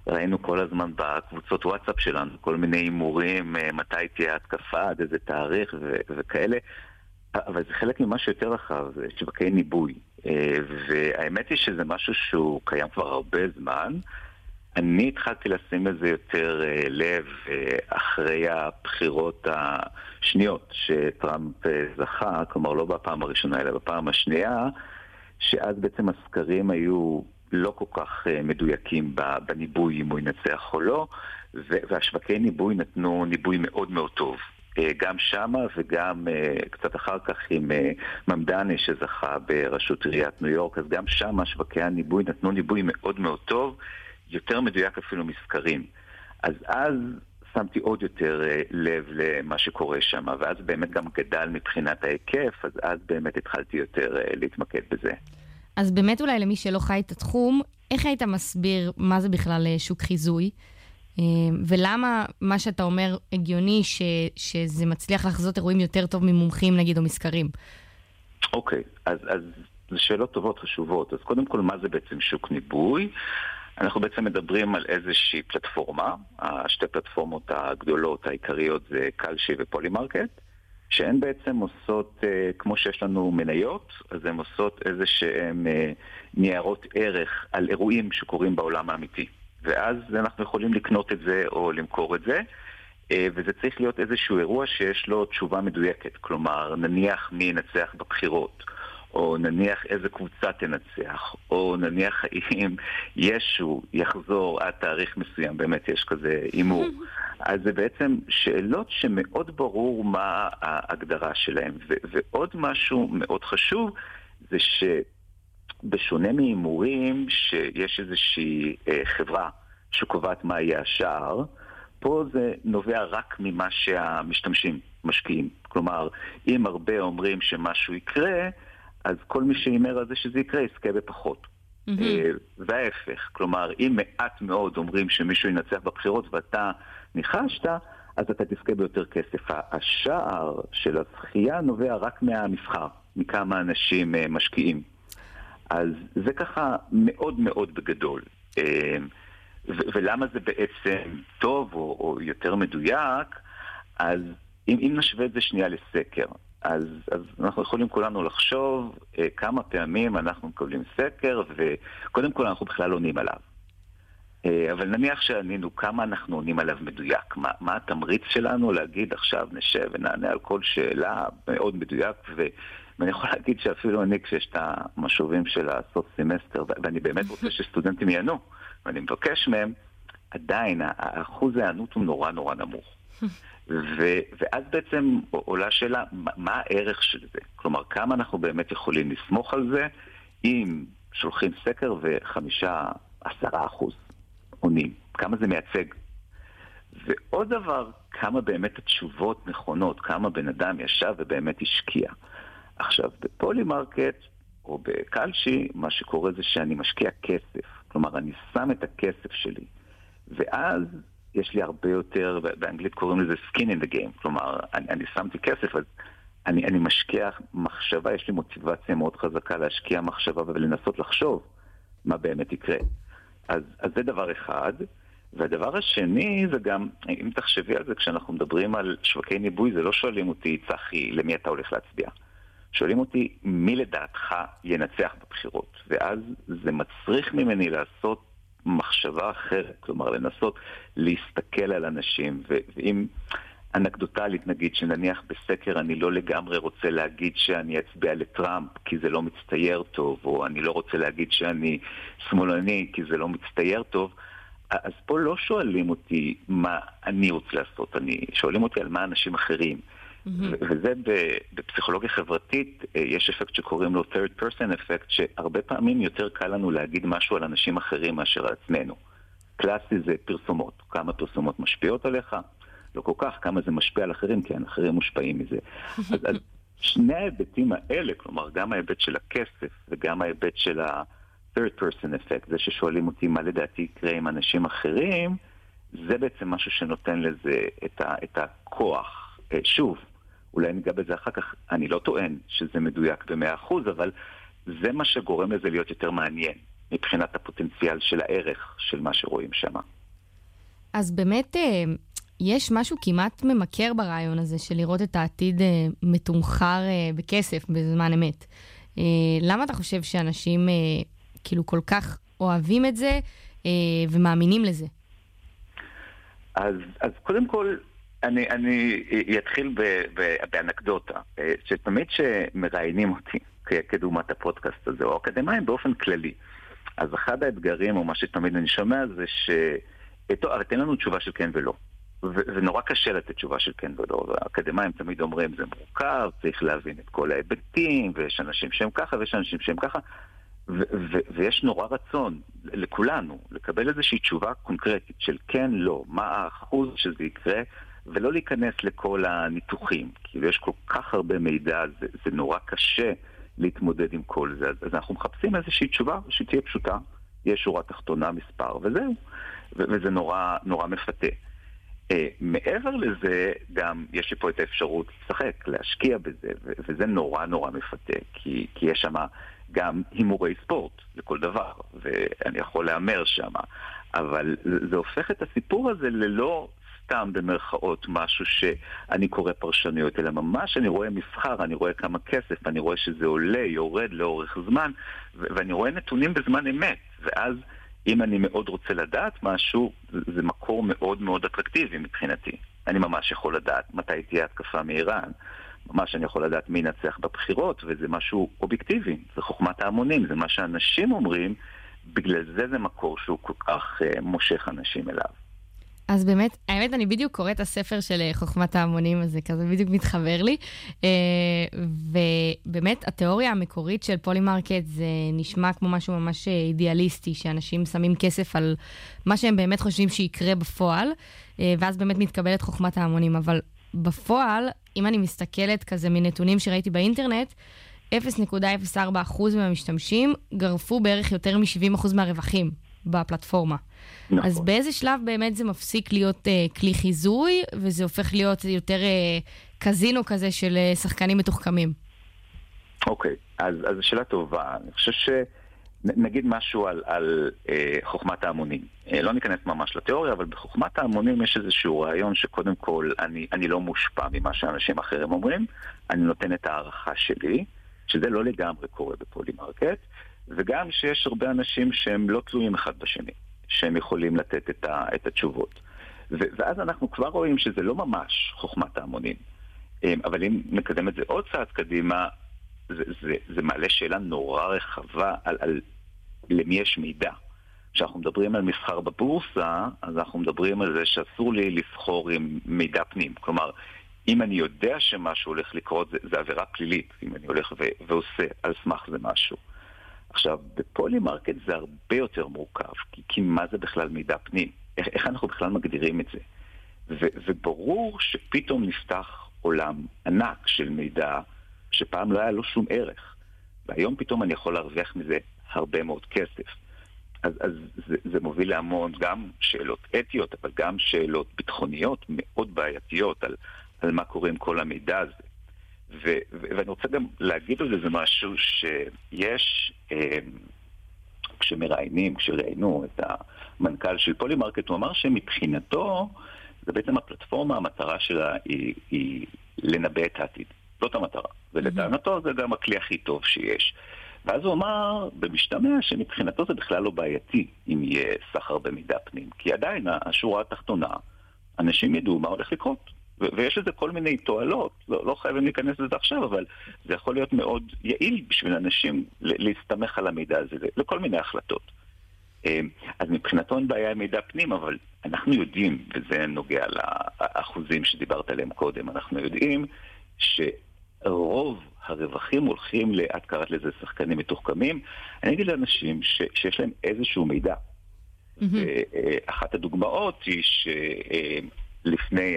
ראינו כל הזמן בקבוצות וואטסאפ שלנו, כל מיני הימורים, מתי תהיה התקפה, עד איזה תאריך וכאלה, אבל זה חלק ממשהו יותר רחב, זה שווקי ניבוי, והאמת היא שזה משהו שהוא קיים כבר הרבה זמן. אני התחלתי לשים לזה יותר לב אחרי הבחירות השניות שטראמפ זכה, כלומר לא בפעם הראשונה אלא בפעם השנייה, שאז בעצם הסקרים היו לא כל כך מדויקים בניבוי אם הוא ינצח או לא, והשווקי ניבוי נתנו ניבוי מאוד מאוד טוב. גם שמה וגם קצת אחר כך עם ממדני שזכה בראשות עיריית ניו יורק, אז גם שמה שווקי הניבוי נתנו ניבוי מאוד מאוד טוב, יותר מדויק אפילו מסקרים. אז שמתי עוד יותר לב למה שקורה שם, ואז באמת גם גדל מבחינת ההיקף, אז באמת התחלתי יותר להתמקד בזה. אז באמת אולי למי שלא חי את התחום, איך היית מסביר מה זה בכלל שוק חיזוי? ולמה מה שאתה אומר הגיוני שזה מצליח לחזות אירועים יותר טוב ממומחים נגיד או מסקרים? אוקיי, אז זה שאלות טובות חשובות. אז קודם כל מה זה בעצם שוק ניבוי? אנחנו בעצם מדברים על איזושהי פלטפורמה, השתי פלטפורמות הגדולות העיקריות זה קלשי ופולימרקט, שהן בעצם עושות, כמו שיש לנו מניות, אז הן עושות איזשהם ניירות ערך על אירועים שקורים בעולם האמיתי. ואז אנחנו יכולים לקנות את זה או למכור את זה, וזה צריך להיות איזשהו אירוע שיש לו תשובה מדויקת. כלומר, נניח מי ינצח בבחירות, או נניח איזה קבוצה תנצח, או נניח אם ישו יחזור עד תאריך מסוים, באמת יש כזה אימור. אז זה בעצם שאלות שמאוד ברור מה ההגדרה שלהם. ועוד משהו מאוד חשוב, זה שבשונה מאימורים שיש איזושהי חברה שקובעת מה יהיה השער, פה זה נובע רק ממה שהמשתמשים משקיעים. כלומר, אם הרבה אומרים שמשהו יקרה, אז כל מי שאומר על זה שזה יקרה, יזכה בפחות. וההפך, כלומר, אם מעט מאוד אומרים שמישהו ינצח בבחירות ואתה ניחשת, אז אתה תזכה ביותר כסף. השער של הזכייה נובע רק מהמסחר, מכמה אנשים משקיעים. אז זה ככה מאוד מאוד בגדול. ולמה זה בעצם טוב או יותר מדויק? אז אם נשווה את זה שנייה לסקר, אז אנחנו יכולים כולנו לחשוב כמה פעמים אנחנו מקבלים סקר, וקודם כל אנחנו בכלל עונים עליו. אבל נניח שענינו כמה אנחנו עונים עליו מדויק, מה התמריץ שלנו להגיד עכשיו נשב ונענה על כל שאלה מאוד מדויק, ואני יכול להגיד שאפילו אני כשיש את המשובים של הסוף סמסטר, ואני באמת רוצה שסטודנטים יענו, ואני מבקש מהם, עדיין האחוז הענות הוא נורא נורא נמוך. ואז בעצם עולה שאלה, מה הערך של זה? כלומר, כמה אנחנו באמת יכולים לסמוך על זה, אם שולחים סקר 5-10% עונים, כמה זה מייצג? ועוד דבר, כמה באמת התשובות נכונות, כמה בן אדם ישב ובאמת השקיע. עכשיו, בפולימרקט או בקלשי, מה שקורה זה שאני משקיע כסף. כלומר, אני שם את הכסף שלי, ואז יש לי הרבה יותר, באנגלית קוראים לזה skin in the game, כלומר, אני שמתי כסף, אז אני משקיע מחשבה, יש לי מוטיבציה מאוד חזקה להשקיע מחשבה ולנסות לחשוב מה באמת יקרה. אז זה דבר אחד, והדבר השני זה גם, אם תחשבי על זה, כשאנחנו מדברים על שווקי ניבוי, זה לא שואלים אותי, צחי, למי אתה הולך להצביע. שואלים אותי, מי לדעתך ינצח בבחירות? ואז זה מצריך ממני לעשות מחשבה אחרת, כלומר לנסות להסתכל על אנשים, ואם אנקדוטלית נגיד שנניח בסקר אני לא לגמרי רוצה להגיד שאני אצביע לטראמפ כי זה לא מצטייר טוב, או אני לא רוצה להגיד שאני שמאלני כי זה לא מצטייר טוב, אז פה לא שואלים אותי מה אני רוצה לעשות, שואלים אותי על מה אנשים אחרים. וזה בפסיכולוגיה חברתית יש אפקט שקוראים לו third person effect, שהרבה פעמים יותר קל לנו להגיד משהו על אנשים אחרים מאשר על עצמנו. קלאסי זה פרסומות, כמה פרסומות משפיעות עליך, לא כל כך, כמה זה משפיע על אחרים, כי אחרים מושפעים מזה. אז שני ההיבטים האלה, כלומר גם ההיבט של הכסף וגם ההיבט של ה-third person effect, זה ששואלים אותי מה לדעתי יקרה עם אנשים אחרים, זה בעצם משהו שנותן לזה את הכוח. שוב, אולי ניגע בזה אחר כך, אני לא טוען שזה מדויק ב100%, אבל זה מה שגורם לזה להיות יותר מעניין מבחינת הפוטנציאל של הערך של מה שרואים שם. אז באמת יש משהו כמעט ממכר ברעיון הזה של לראות את העתיד מתומחר בכסף בזמן אמת. למה אתה חושב שאנשים כאילו כל כך אוהבים את זה ומאמינים לזה? אז קודם כל, אני אתחיל באנקדוטה, שתמיד שמראיינים אותי כדוגמת הפודקאסט הזה, או אקדמיים באופן כללי. אז אחד האתגרים, או מה שתמיד אני שומע, זה הרי תן לנו תשובה של כן ולא. ונורא קשה לתת תשובה של כן ולא. והאקדמיים תמיד אומרים, זה מורכב, צריך להבין את כל ההיבטים, ויש אנשים שהם ככה, ויש אנשים שהם ככה. ויש נורא רצון לכולנו לקבל איזושהי תשובה קונקרטית של כן, לא, מה האחוז שזה יקרה, ולא להיכנס לכל הניתוחים. כאילו יש כל כך הרבה מידע, זה נורא קשה להתמודד עם כל זה. אז אנחנו מחפשים איזושהי תשובה שתהיה פשוטה, יש שורה תחתונה מספר, וזהו. וזה נורא מפתה. מעבר לזה, גם יש לי פה את האפשרות לשחק, להשקיע בזה, וזה נורא מפתה, כי יש שם גם הימורי ספורט לכל דבר, ואני יכול לאמר שם, אבל זה הופך את הסיפור הזה ללא סתם במרכאות משהו שאני קורא פרשנויות, אלא ממש אני רואה מסחר, אני רואה כמה כסף, אני רואה שזה עולה, יורד לאורך זמן, ואני רואה נתונים בזמן אמת, ואז אם אני מאוד רוצה לדעת משהו, זה מקור מאוד אטרקטיבי מבחינתי. אני ממש יכול לדעת מתי תהיה התקפה מאיראן, ממש אני יכול לדעת מי ינצח בבחירות, וזה משהו אובייקטיבי, זה חוכמת ההמונים, זה מה שאנשים אומרים, בגלל זה מקור שהוא כל כך מושך אנשים אליו. אז באמת, האמת, אני בדיוק קורא את הספר של חוכמת ההמונים, אז זה כזה בדיוק מתחבר לי, ובאמת, התיאוריה המקורית של פולימרקט זה נשמע כמו משהו ממש אידיאליסטי, שאנשים שמים כסף על מה שהם באמת חושבים שיקרה בפועל, ואז באמת מתקבלת חוכמת ההמונים, אבל בפועל, אם אני מסתכלת כזה מנתונים שראיתי באינטרנט, 0.04% מהמשתמשים גרפו בערך יותר מ-70% מהרווחים בפלטפורמה. נכון. אז באיזה שלב באמת זה מפסיק להיות כלי חיזוי, וזה הופך להיות יותר קזינו כזה של שחקנים מתוחכמים? אוקיי, אז שאלה טובה. אני חושב שנגיד משהו על חוכמת ההמונים. לא ניכנס ממש לתיאוריה, אבל בחוכמת ההמונים יש איזשהו רעיון שקודם כל אני לא מושפע ממה שאנשים אחרים אומרים, אני נותן את הערכה שלי, שזה לא לגמרי קורה בפולימרקט, וגם שיש הרבה אנשים שהם לא תלויים אחד בשני, שהם יכולים לתת את התשובות. ואז אנחנו כבר רואים שזה לא ממש חוכמת ההמונים. אבל אם נקדם את זה עוד צעד קדימה, זה מעלה שאלה נורא רחבה על למי יש מידע. כשאנחנו מדברים על מסחר בבורסה, אז אנחנו מדברים על זה שאסור לי לסחור עם מידע פנים. כלומר, אם אני יודע שמשהו הולך לקרות, זה עבירה פלילית, אם אני הולך ועושה על סמך זה משהו. עכשיו, בפולימרקט זה הרבה יותר מורכב, כי מה זה בכלל מידע פנים? איך אנחנו בכלל מגדירים את זה? וברור שפתאום נפתח עולם ענק של מידע שפעם לא היה לו שום ערך. והיום פתאום אני יכול להרוויח מזה הרבה מאוד כסף. אז זה מוביל להמון גם שאלות אתיות, אבל גם שאלות ביטחוניות מאוד בעייתיות על מה קורה עם כל המידע הזה. ואני רוצה גם להגיד על זה משהו שיש, כשראיינו את המנכ"ל של פולימרקט, הוא אמר שמבחינתו, זה בעצם הפלטפורמה, המטרה שלה היא לנבא את העתיד. זאת המטרה. ולטענתו זה גם הכלי הכי טוב שיש. ואז הוא אמר, במשתמע, שמבחינתו זה בכלל לא בעייתי אם יהיה סחר במידע פנים. כי עדיין, השורה התחתונה, אנשים ידעו מה הולך לקרות. ויש לזה כל מיני תועלות, לא חייבים להיכנס לזה עכשיו, אבל זה יכול להיות מאוד יעיל בשביל אנשים להסתמך על המידע הזה, לכל מיני החלטות. אז מבחינתו אין בעיה עם מידע פנים, אבל אנחנו יודעים, וזה נוגע לאחוזים שדיברת עליהם קודם, אנחנו יודעים שרוב הרווחים הולכים את קראת לזה שחקנים מתוחכמים. אני אגיד לאנשים שיש להם איזשהו מידע. ואחת הדוגמאות היא לפני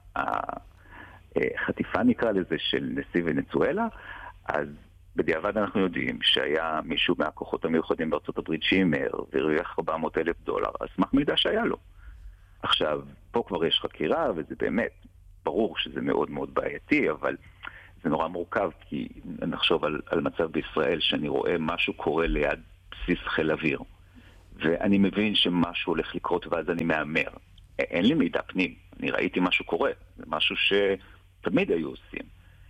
החטיפה נקרא לזה של נשיא ונצואלה, אז בדיעבד אנחנו יודעים שהיה מישהו מהכוחות המיוחדים בארצות הברית שהימר והרוויח $400,000 על סמך מידע שהיה לו. עכשיו, פה כבר יש חקירה וזה באמת ברור שזה מאוד מאוד בעייתי, אבל זה נורא מורכב כי נחשוב על מצב בישראל שאני רואה משהו קורה ליד בסיס חיל אוויר. ואני מבין שמשהו הולך לקרות ואז אני מאמר. אין לי מידע פנים, אני ראיתי משהו קורה, זה משהו שתמיד היו עושים.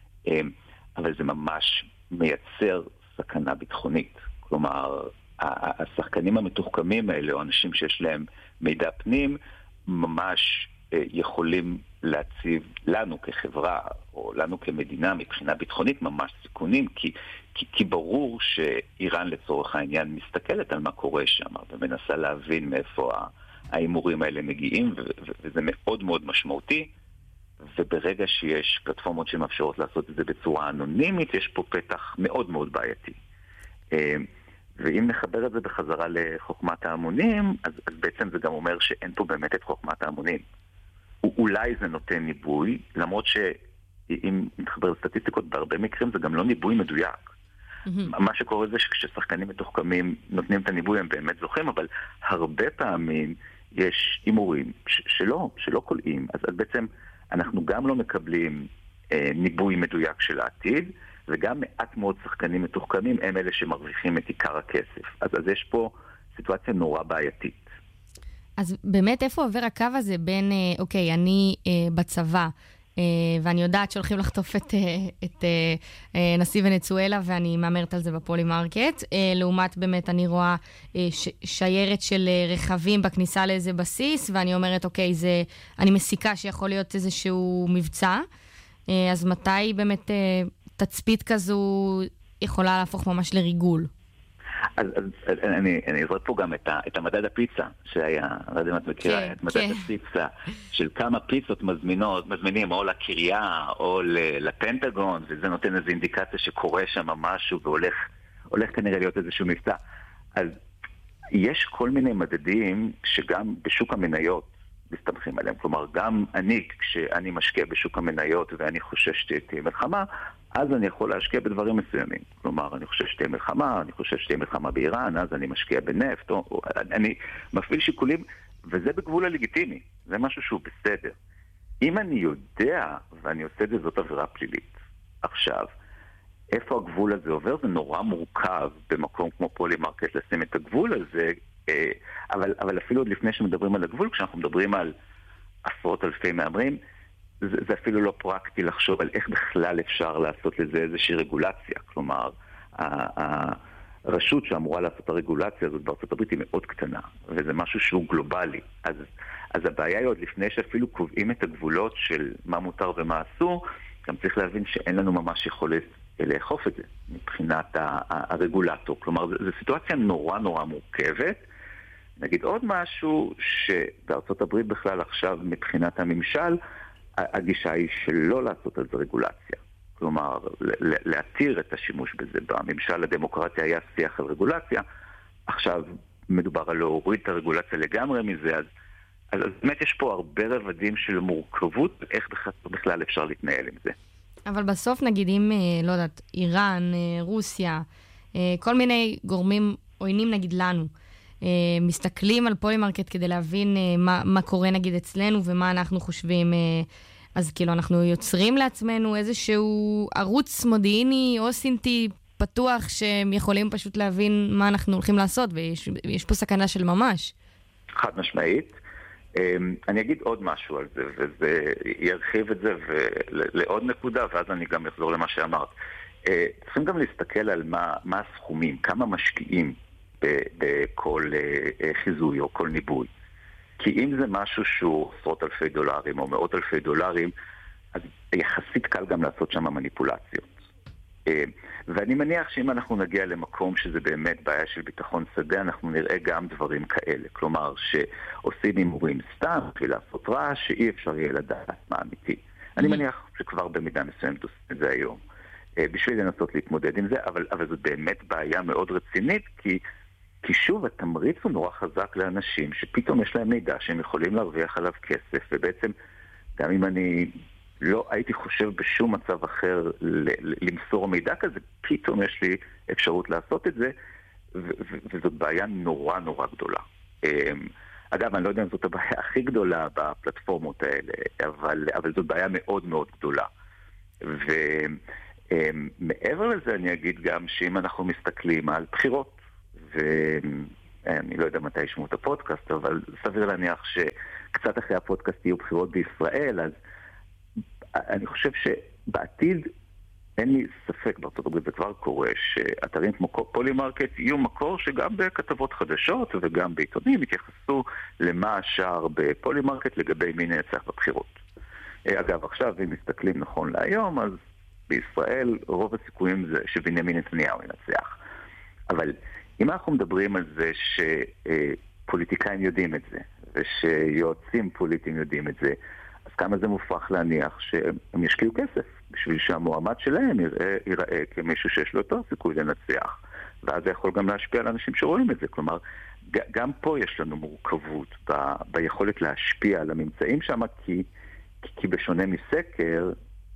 אבל זה ממש מייצר סכנה ביטחונית. כלומר, השחקנים המתוחכמים האלה, או אנשים שיש להם מידע פנים, ממש יכולים להציב לנו כחברה, או לנו כמדינה מבחינה ביטחונית ממש סיכונים, כי ברור שאיראן לצורך העניין מסתכלת על מה קורה שם, ומנסה להבין מאיפה האימורים האלה מגיעים, וזה מאוד מאוד משמעותי, וברגע שיש פלטפורמות שמאפשרות לעשות את זה בצורה אנונימית, יש פה פתח מאוד מאוד בעייתי. ואם נחבר את זה בחזרה לחוכמת ההמונים, אז בעצם זה גם אומר שאין פה באמת את חוכמת ההמונים. אולי זה נותן ניבוי, למרות שאם נתחבר לסטטיסטיקות, בהרבה מקרים זה גם לא ניבוי מדויק. מה שקורה זה שכששחקנים מתוחכמים נותנים את הניבוי הם באמת זוכים, אבל הרבה פעמים יש אימורים שלא קולעים. אז בעצם אנחנו גם לא מקבלים ניבוי מדויק של העתיד, וגם מעט מאוד שחקנים מתוחכמים הם אלה שמרוויחים את עיקר הכסף. אז יש פה סיטואציה נורא בעייתית. אז באמת איפה עובר הקו הזה בין, אוקיי, אני בצבא, ואני יודעת שהולכים לחטוף את נשיא ונצואלה, ואני מאמרת על זה בפולימרקט, לעומת באמת אני רואה שיירת של רכבים בכניסה לאיזה בסיס, ואני אומרת, אוקיי, אני מסיקה שיכול להיות איזשהו מבצע, אז מתי באמת תצפית כזו יכולה להפוך ממש לריגול? אז אני אזרק פה גם את המדד הפיצה שהיה, לא יודע אם את מכירה, את מדד הפיצה של כמה פיצות מזמינים או לקריה או לפנטגון, וזה נותן איזו אינדיקציה שקורה שם משהו והולך כנראה להיות איזשהו מבצע. אז יש כל מיני מדדים שגם בשוק המניות מסתמכים עליהם. כלומר, גם כשאני משקיע בשוק המניות ואני חושש שתהיה מלחמה, אז אני יכול להשקיע בדברים מסוימים. כלומר, אני חושב שתהיה מלחמה, אני חושב שתהיה מלחמה באיראן, אז אני משקיע בנפט, אני מפעיל שיקולים, וזה בגבול הלגיטימי. זה משהו שהוא בסדר. אם אני יודע, ואני עושה את זה, זאת עבירה פלילית. עכשיו, איפה הגבול הזה עובר? זה נורא מורכב במקום כמו פולימרקט לשים את הגבול הזה, אבל אפילו עוד לפני שמדברים על הגבול, כשאנחנו מדברים על עשרות אלפי מהמרים, זה אפילו לא פרקטי לחשוב על איך בכלל אפשר לעשות לזה איזושהי רגולציה. כלומר, הרשות שאמורה לעשות את הרגולציה הזאת בארצות הברית היא מאוד קטנה, וזה משהו שהוא גלובלי. אז הבעיה היא עוד לפני שאפילו קובעים את הגבולות של מה מותר ומה אסור, גם צריך להבין שאין לנו ממש יכולת לאכוף את זה מבחינת הרגולטור. כלומר, זו סיטואציה נורא נורא מורכבת. נגיד עוד משהו שבארצות הברית בכלל עכשיו מבחינת הממשל, הגישה היא שלא לעשות על זה רגולציה. כלומר, להתיר את השימוש בזה. בממשל הדמוקרטיה היה שיח על רגולציה, עכשיו מדובר על להוריד את הרגולציה לגמרי מזה, אז באמת יש פה הרבה רבדים של מורכבות, איך בכלל אפשר להתנהל עם זה. אבל בסוף נגיד אם, לא יודעת, איראן, רוסיה, כל מיני גורמים עוינים נגיד לנו, מסתכלים על פולימרקט כדי להבין מה קורה נגיד אצלנו ומה אנחנו חושבים, אז כאילו אנחנו יוצרים לעצמנו איזשהו ערוץ מודיעיני או סינטי פתוח שהם יכולים פשוט להבין מה אנחנו הולכים לעשות, ויש פה סכנה של ממש. חד משמעית. אני אגיד עוד משהו על זה, וזה ירחיב את זה לעוד נקודה, ואז אני גם אחזור למה שאמרת. צריכים גם להסתכל על מה הסכומים, כמה משקיעים בכל חיזוי או כל ניבוי. כי אם זה משהו שהוא עשרות אלפי דולרים או מאות אלפי דולרים, אז יחסית קל גם לעשות שם מניפולציות. ואני מניח שאם אנחנו נגיע למקום שזה באמת בעיה של ביטחון שדה, אנחנו נראה גם דברים כאלה. כלומר, שעושים הימורים סתם ולעשות רעש, שאי אפשר יהיה לדעת מה אמיתי. אני מניח שכבר במידה מסוימת עושים את זה היום. בשביל לנסות להתמודד עם זה, אבל זו באמת בעיה מאוד רצינית, כי שוב, התמריץ הוא נורא חזק לאנשים שפתאום יש להם מידע שהם יכולים להרוויח עליו כסף, ובעצם גם אם אני לא הייתי חושב בשום מצב אחר למסור מידע כזה, פתאום יש לי אפשרות לעשות את זה, וזאת בעיה נורא נורא גדולה. אגב, אני לא יודע אם זאת הבעיה הכי גדולה בפלטפורמות האלה, אבל זאת בעיה מאוד מאוד גדולה. ומעבר לזה אני אגיד גם שאם אנחנו מסתכלים על בחירות, ואני לא יודע מתי ישמעו את הפודקאסט, אבל סביר להניח שקצת אחרי הפודקאסט יהיו בחירות בישראל, אז אני חושב שבעתיד אין לי ספק, בארצות הברית זה כבר קורה, שאתרים כמו פולימרקט יהיו מקור שגם בכתבות חדשות וגם בעיתונים יתייחסו למה השאר בפולימרקט לגבי מי נצח בבחירות. אגב, עכשיו אם מסתכלים נכון להיום, אז בישראל רוב הסיכויים זה שבנימין נתניהו ינצח. אבל אם אנחנו מדברים על זה שפוליטיקאים יודעים את זה, ושיועצים פוליטיים יודעים את זה, אז כמה זה מופרך להניח שהם ישקיעו כסף בשביל שהמועמד שלהם ייראה כמישהו שיש לו יותר סיכוי לנצח. ואז זה יכול גם להשפיע על אנשים שרואים את זה. כלומר, גם פה יש לנו מורכבות ביכולת להשפיע על הממצאים שם, כי בשונה מסקר,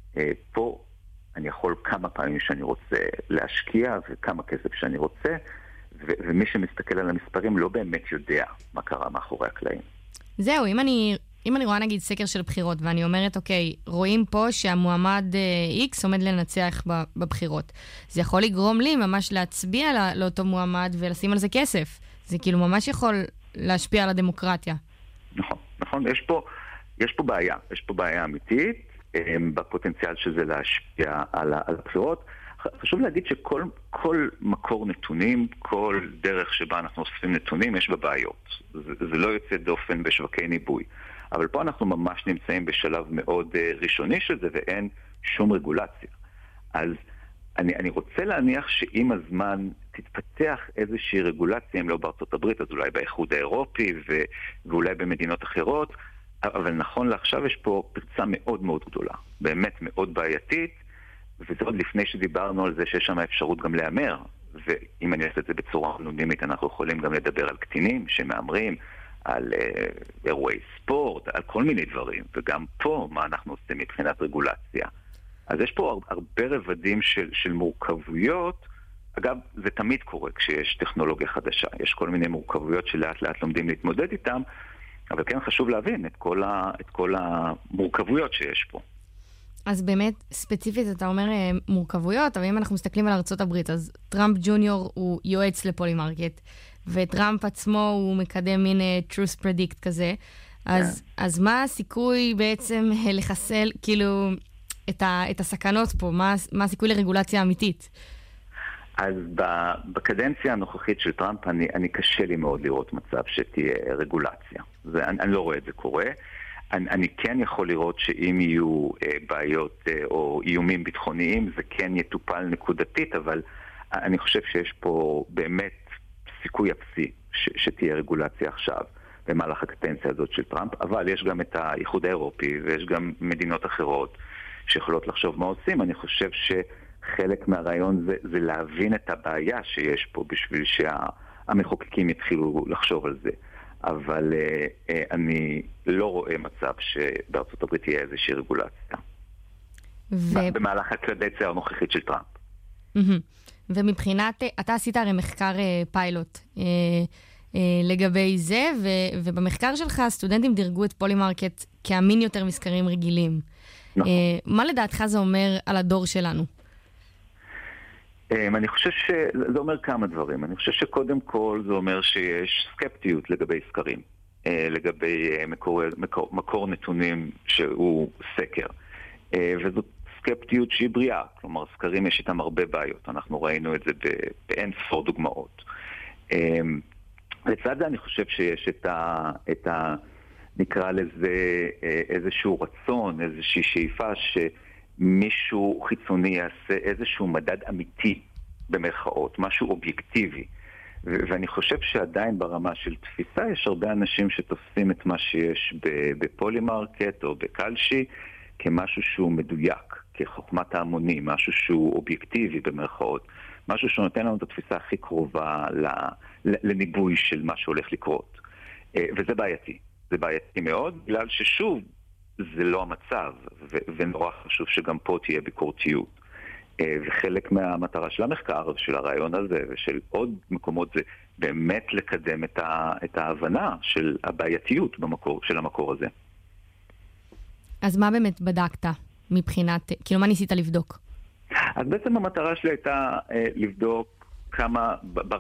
פה אני יכול כמה פעמים שאני רוצה להשקיע וכמה כסף שאני רוצה, ומי שמסתכל על המספרים לא באמת יודע מה קרה מאחורי הקלעים. זהו, אם אני רואה נגיד סקר של בחירות, ואני אומרת, אוקיי, רואים פה שהמועמד X עומד לנצח בבחירות. זה יכול לגרום לי ממש להצביע לאותו מועמד ולשים על זה כסף. זה כאילו ממש יכול להשפיע על הדמוקרטיה. נכון. יש פה בעיה אמיתית בפוטנציאל שזה להשפיע על הבחירות. חשוב להגיד שכל מקור נתונים, כל דרך שבה אנחנו אוספים נתונים, יש בה בעיות. זה לא יוצא דופן בשווקי ניבוי. אבל פה אנחנו ממש נמצאים בשלב מאוד ראשוני של זה, ואין שום רגולציה. אז אני רוצה להניח שעם הזמן תתפתח איזושהי רגולציה, אם לא בארצות הברית, אז אולי באיחוד האירופי ואולי במדינות אחרות, אבל נכון לעכשיו יש פה פרצה מאוד מאוד גדולה, באמת מאוד בעייתית, וזה עוד לפני שדיברנו על זה שיש שם אפשרות גם להיאמר, ואם אני אעשה את זה בצורה אנונימית, אנחנו יכולים גם לדבר על קטינים שמאמרים, על אירועי ספורט, על כל מיני דברים, וגם פה מה אנחנו עושים מבחינת רגולציה. אז יש פה הרבה רבדים של מורכבויות. אגב, זה תמיד קורה כשיש טכנולוגיה חדשה. יש כל מיני מורכבויות שלאט לאט לומדים להתמודד איתם, אבל כן חשוב להבין את כל המורכבויות שיש פה. אז באמת, ספציפית אתה אומר מורכבויות, אבל אם אנחנו מסתכלים על ארצות הברית, אז טראמפ ג'וניור הוא יועץ לפולימרקט, וטראמפ עצמו הוא מקדם מין truth predict כזה. אז מה הסיכוי בעצם לחסל כאילו את הסכנות פה? מה הסיכוי לרגולציה אמיתית? אז בקדנציה הנוכחית של טראמפ אני קשה לי מאוד לראות מצב שתהיה רגולציה. אני לא רואה את זה קורה. אני כן יכול לראות שאם יהיו בעיות או איומים ביטחוניים, זה כן יטופל נקודתית, אבל אני חושב שיש פה באמת סיכוי אפסי שתהיה רגולציה עכשיו במהלך הקדנציה הזאת של טראמפ, אבל יש גם את האיחוד האירופי ויש גם מדינות אחרות שיכולות לחשוב מה עושים. אני חושב שחלק מהרעיון זה להבין את הבעיה שיש פה בשביל שהמחוקקים יתחילו לחשוב על זה. אבל אני לא רואה מצב שבארצות הברית תהיה איזושהי רגולציה במהלך הקדנציה הנוכחית של טראמפ. ומבחינת, אתה עשית הרי מחקר פיילוט לגבי זה, ובמחקר שלך הסטודנטים דירגו את פולימרקט כאמין יותר מסקרים רגילים. מה לדעתך זה אומר על הדור שלנו? אני חושב שזה אומר כמה דברים. אני חושב שקודם כל זה אומר שיש סקפטיות לגבי סקרים, לגבי מקור נתונים שהוא סקר. וזאת סקפטיות שהיא בריאה. כלומר, סקרים יש איתם הרבה בעיות. אנחנו ראינו את זה באין ספור דוגמאות. לצד זה אני חושב שיש את נקרא לזה איזשהו רצון, איזושהי שאיפה שמישהו חיצוני יעשה איזשהו מדד אמיתי במרכאות, משהו אובייקטיבי. ואני חושב שעדיין ברמה של תפיסה יש הרבה אנשים שתופסים את מה שיש בפולימרקט או בקלשי כמשהו שהוא מדויק, כחוכמת ההמונים, משהו שהוא אובייקטיבי במרכאות, משהו שנותן לנו את התפיסה הכי קרובה לניבוי של מה שהולך לקרות. וזה בעייתי. זה בעייתי מאוד, בגלל ששוב, זה לא המצב, ונורא חשוב שגם פה תהיה ביקורתיות. וחלק מהמטרה של המחקר, של הרעיון הזה, ושל עוד מקומות, זה באמת לקדם את ההבנה של הבעייתיות של המקור הזה. אז מה באמת בדקת מבחינת, כאילו מה ניסית לבדוק? אז בעצם המטרה שלי הייתה לבדוק כמה